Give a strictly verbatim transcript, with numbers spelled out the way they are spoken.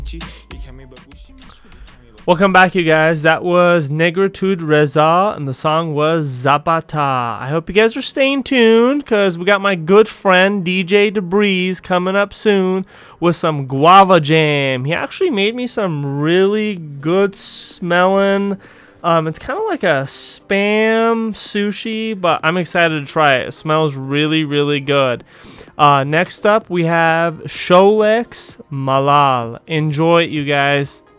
Welcome back, you guys. That was Negritude Reza, and the song was Zapata. I hope you guys are staying tuned, because we got my good friend D J DeBreeze coming up soon with some guava jam. He actually made me some really good smelling, um, it's kind of like a Spam sushi, but I'm excited to try it. It smells really, really good. Uh, next up, we have Sholex Malal. Enjoy it, you guys.